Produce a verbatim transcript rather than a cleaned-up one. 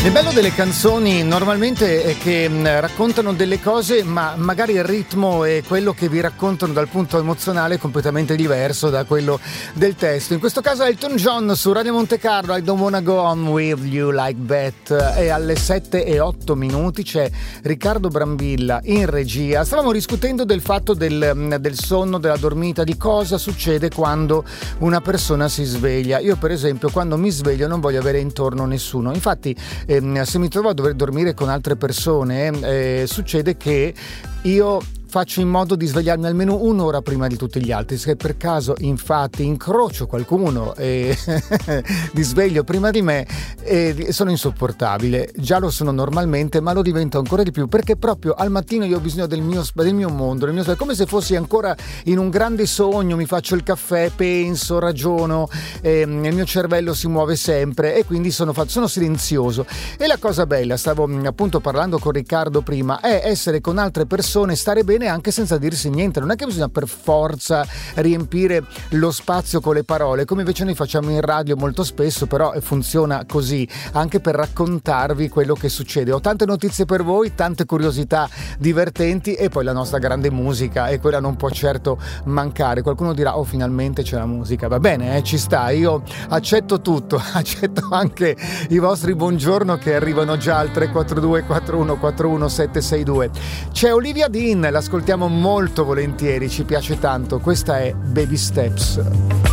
Il bello delle canzoni normalmente è che mh, raccontano delle cose, ma magari il ritmo e quello che vi raccontano dal punto emozionale è completamente diverso da quello del testo. In questo caso Elton John su Radio Monte Carlo, I Don't Wanna Go On With You Like That. E alle sette e otto minuti c'è Riccardo Brambilla in regia. Stavamo discutendo del fatto del, del sonno, della dormita, di cosa succede quando una persona si sveglia. Io per esempio quando mi sveglio non voglio avere intorno nessuno. Infatti eh, se mi trovo a dover dormire con altre persone eh, succede che io faccio in modo di svegliarmi almeno un'ora prima di tutti gli altri. Se per caso infatti incrocio qualcuno e di sveglio prima di me, e sono insopportabile. Già lo sono normalmente, ma lo divento ancora di più, perché proprio al mattino io ho bisogno del mio, del mio mondo, del mio, come se fossi ancora in un grande sogno. Mi faccio il caffè, penso, ragiono, e il mio cervello si muove sempre e quindi sono, sono silenzioso. E la cosa bella, stavo appunto parlando con Riccardo prima, è essere con altre persone, stare bene anche senza dirsi niente. Non è che bisogna per forza riempire lo spazio con le parole, come invece noi facciamo in radio molto spesso, però funziona così, anche per raccontarvi quello che succede. Ho tante notizie per voi, tante curiosità divertenti e poi la nostra grande musica, e quella non può certo mancare. Qualcuno dirà: oh, finalmente c'è la musica. Va bene, eh, ci sta, io accetto tutto, accetto anche i vostri buongiorno che arrivano già al tre quattro due quattro uno quattro uno sette sei due. C'è Olivia Dean, l'ascoltiamo molto volentieri, ci piace tanto. Questa è Baby Steps.